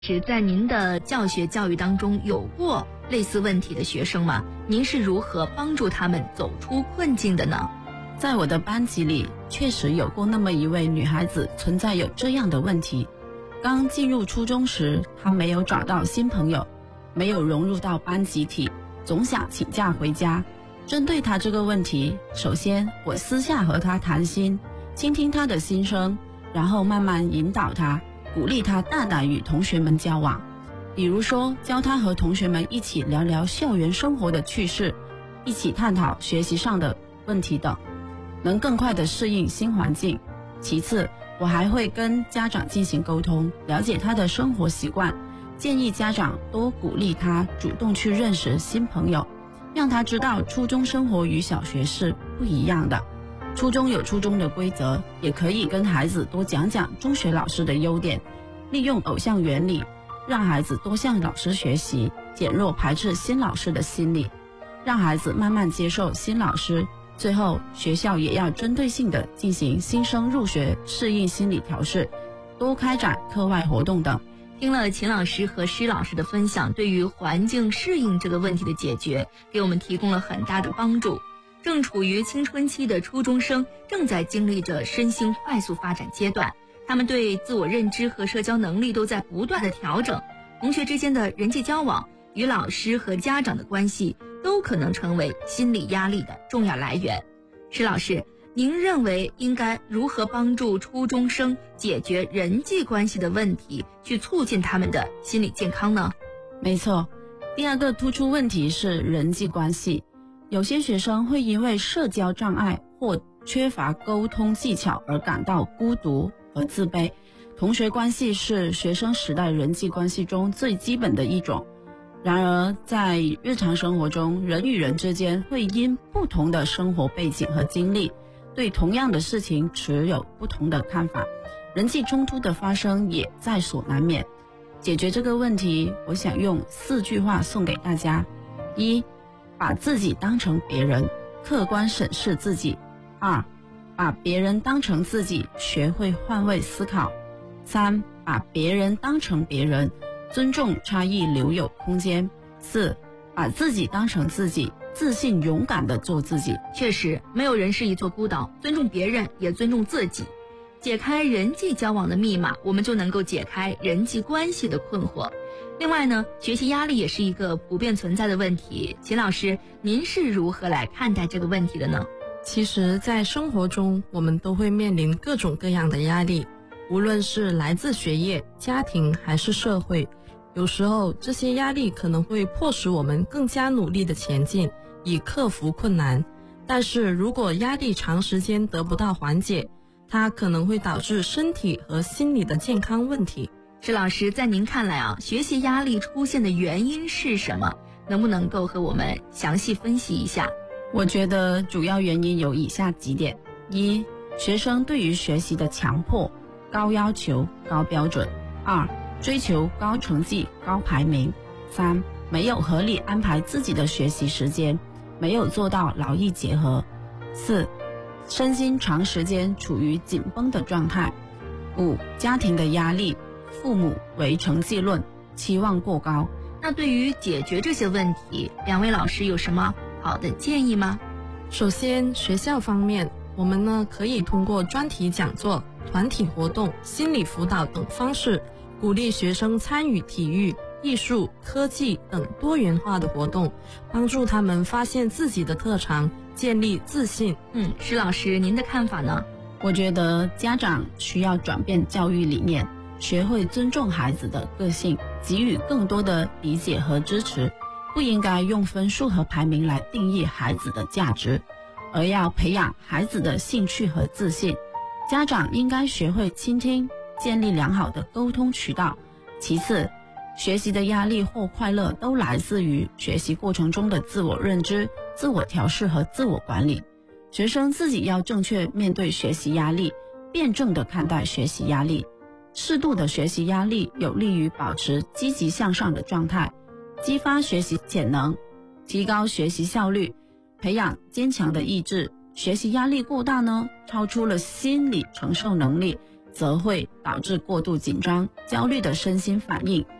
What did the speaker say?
是在您的教学教育当中有过类似问题的学生吗？您是如何帮助他们走出困境的呢？ 在我的班级里，确实有过那么一位女孩子存在有这样的问题。刚进入初中时，她没有找到新朋友，没有融入到班集体，总想请假回家。针对她这个问题，首先我私下和她谈心，倾听她的心声，然后慢慢引导她，鼓励她大胆与同学们交往。比如说，教她和同学们一起聊聊校园生活的趣事，一起探讨学习上的问题等，能更快地适应新环境。其次，我还会跟家长进行沟通，了解他的生活习惯，建议家长多鼓励他主动去认识新朋友，让他知道初中生活与小学是不一样的。初中有初中的规则，也可以跟孩子多讲讲中学老师的优点，利用偶像原理，让孩子多向老师学习，减弱排斥新老师的心理，让孩子慢慢接受新老师。最后，学校也要针对性地进行新生入学适应心理调试，多开展课外活动等。 听了秦老师和施老师的分享，对于环境适应这个问题的解决，给我们提供了很大的帮助。正处于青春期的初中生正在经历着身心快速发展阶段，他们对自我认知和社交能力都在不断的调整，同学之间的人际交往与老师和家长的关系都可能成为心理压力的重要来源。施老师，您认为应该如何帮助初中生解决人际关系的问题，去促进他们的心理健康呢？ 没错，第二个突出问题是人际关系。有些学生会因为社交障碍或缺乏沟通技巧而感到孤独和自卑。同学关系是学生时代人际关系中最基本的一种。然而，在日常生活中，人与人之间会因不同的生活背景和经历，对同样的事情持有不同的看法，人际冲突的发生也在所难免。解决这个问题，我想用4句话送给大家：一，把自己当成别人，客观审视自己；二，把别人当成自己，学会换位思考；三，把别人当成别人，尊重差异，留有空间；四，把自己当成自己，自信勇敢地做自己。 确实，没有人是一座孤岛，尊重别人也尊重自己。解开人际交往的密码，我们就能够解开人际关系的困惑。另外呢，学习压力也是一个普遍存在的问题。秦老师，您是如何来看待这个问题的呢？ 其实在生活中，我们都会面临各种各样的压力，无论是来自学业、家庭还是社会。有时候这些压力可能会迫使我们更加努力的前进，以克服困难。但是如果压力长时间得不到缓解，它可能会导致身体和心理的健康问题。 施老师，在您看来学习压力出现的原因是什么？能不能够和我们详细分析一下？ 我觉得主要原因有以下几点：一，学生对于学习的强迫、高要求、高标准；二，追求高成绩、高排名；三，没有合理安排自己的学习时间，没有做到劳逸结合；四，身心长时间处于紧绷的状态；五，家庭的压力，父母为成绩论，期望过高。 那对于解决这些问题，两位老师有什么好的建议吗？ 首先，学校方面，我们呢可以通过专题讲座、团体活动、心理辅导等方式，鼓励学生参与体育、艺术、科技等多元化的活动，帮助他们发现自己的特长，建立自信。 施老师，您的看法呢？ 我觉得家长需要转变教育理念，学会尊重孩子的个性，给予更多的理解和支持，不应该用分数和排名来定义孩子的价值，而要培养孩子的兴趣和自信。家长应该学会倾听，建立良好的沟通渠道。其次，学习的压力或快乐都来自于学习过程中的自我认知、自我调试和自我管理。学生自己要正确面对学习压力，辩证地看待学习压力。适度的学习压力有利于保持积极向上的状态，激发学习潜能，提高学习效率，培养坚强的意志。学习压力过大呢，超出了心理承受能力， 则会导致过度紧张、焦虑的身心反应，